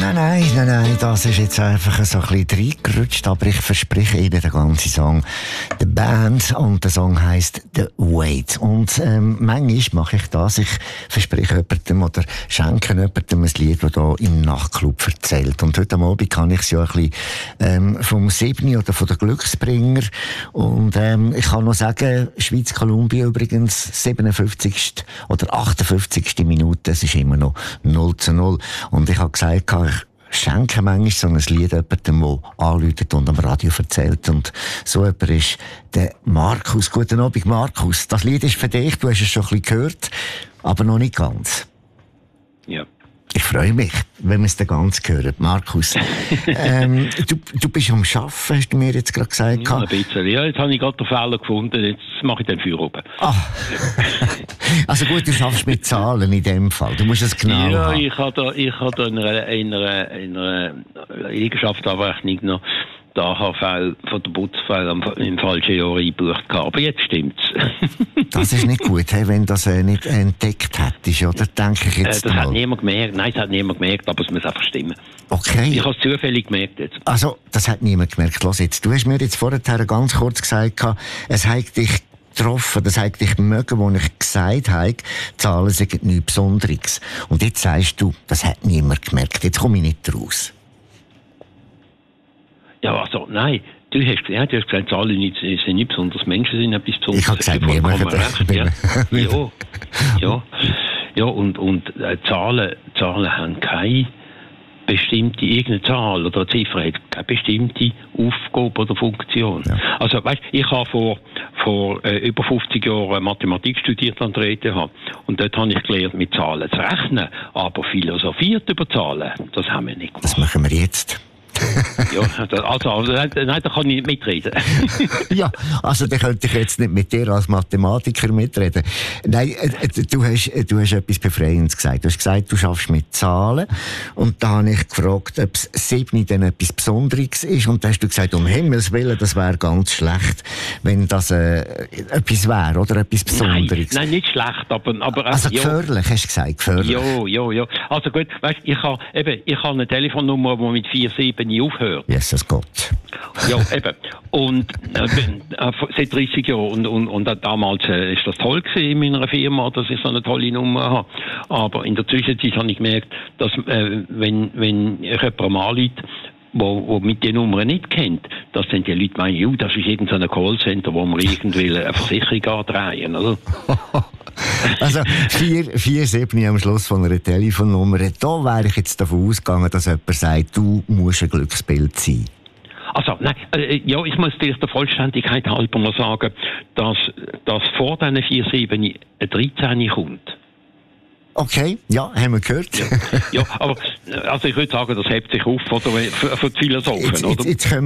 Nein, das ist jetzt einfach so ein bisschen reingerutscht, aber ich verspreche Ihnen den ganzen Song. Die Band, und der Song heisst «The Wait». Und manchmal mache ich das, ich verspreche jemandem oder schenke jemandem ein Lied, das hier im Nachtclub erzählt. Und heute Abend kann ich es ja ein bisschen vom 7. oder von den Glücksbringer. Und ich kann noch sagen, Schweiz-Kolumbien übrigens 57. oder 58. Minute, es ist immer noch 0:0. Und ich habe gesagt, ich schenke manchmal so ein Lied jemandem, der anruft und am Radio erzählt. Und so jemand ist der Markus. Guten Abend, Markus. Das Lied ist für dich, du hast es schon ein bisschen gehört, aber noch nicht ganz. Ja. Ich freue mich, wenn wir es dann ganz hören. Markus, du bist am Arbeiten, hast du mir jetzt gerade gesagt. Ja, ein bisschen. Ja, jetzt habe ich gerade den Fehler gefunden, jetzt mache ich den Feuer oben. Ah. Also gut, du schaffst mit Zahlen in dem Fall. Du musst es genau haben. Ja, ich habe da in einer Liegenschaftsabrechnung noch die AHV von der Putzfall im falschen Jahr eingebucht gehabt. Aber jetzt stimmt's. Das ist nicht gut, wenn du das nicht entdeckt hättest, oder? Denke ich jetzt das mal. Hat niemand gemerkt. Nein, das hat niemand gemerkt, aber es muss einfach stimmen. Okay. Ich habe es zufällig gemerkt jetzt. Also, das hat niemand gemerkt. Los jetzt, du hast mir jetzt vorher ganz kurz gesagt, es hat dich getroffen, das hat dich mögen, wo ich gesagt habe, Zahlen sind nichts Besonderes. Und jetzt sagst du, das hat niemand gemerkt. Jetzt komme ich nicht raus. Ja, also, nein. Du hast gesagt, Zahlen sind nicht besonders, Menschen sind etwas Besonderes. Ich habe gesagt, wir machen das. Ja, und Zahlen haben keine bestimmte, irgendeine Zahl oder eine Ziffer hat keine bestimmte Aufgabe oder Funktion. Ja. Also, weißt, ich habe vor über 50 Jahren Mathematik studiert an der ETH und dort habe ich gelernt, mit Zahlen zu rechnen, aber philosophiert über Zahlen, das haben wir nicht gemacht. Das machen wir jetzt. Ja, also nein, da kann ich nicht mitreden. Ja, also da könnte ich jetzt nicht mit dir als Mathematiker mitreden. Nein, du hast etwas Befreiendes gesagt. Du hast gesagt, du schaffst mit Zahlen. Und da habe ich gefragt, ob das 7 denn etwas Besonderes ist. Und da hast du gesagt, um Himmels Willen, das wäre ganz schlecht, wenn das etwas wäre, oder etwas Besonderes. Nein, nicht schlecht, aber also gefährlich, hast du gesagt, gefährlich. Ja. Also gut, weißt, ich habe eine Telefonnummer, die mit 47 aufhört. Jesus Gott. Ja, eben. Und seit 30 Jahren. Und damals ist das toll gewesen in meiner Firma, dass ich so eine tolle Nummer habe. Aber in der Zwischenzeit habe ich gemerkt, dass wenn ich jemanden anrufe, wo mit den Nummern nicht kennt, dass dann die Leute meinen, das ist irgendein Callcenter, wo wir irgendwie eine Versicherung andrehen, oder? Also 47 am Schluss von einer Telefonnummer. Da wäre ich jetzt davon ausgegangen, dass jemand sagt, du musst ein Glücksbild sein. Also, nein, ja, ich muss vielleicht der Vollständigkeit halber noch sagen, dass vor diesen 47 eine 13 kommt. Okay, ja, haben wir gehört. Ja, aber also ich würde sagen, das hebt sich auf von den Philosophen, oder? Jetzt